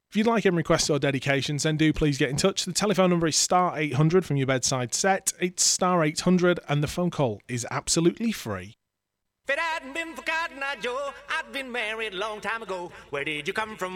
If you'd like any requests or dedications, then do please get in touch. The telephone number is star 800 from your bedside set. It's star 800 and the phone call is absolutely free. If it hadn't been for Cotton Eye Joe, I'd been married a long time ago. Where did you come from?